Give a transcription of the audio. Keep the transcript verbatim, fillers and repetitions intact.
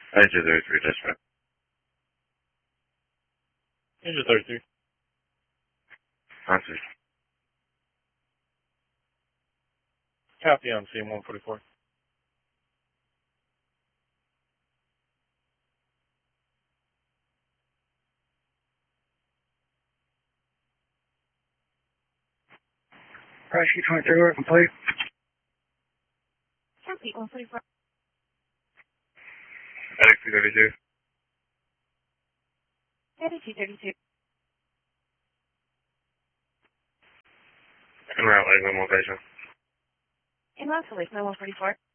Engine thirty-three, dispatch. Engine thirty-three. Answer. Copy on C M one forty-four. Price sheet twenty-three, we're complete. Copy one forty-four. X two thirty-two. thirty-two thirty-two. En route, Lakeland, location. In Los Angeles, one forty-four.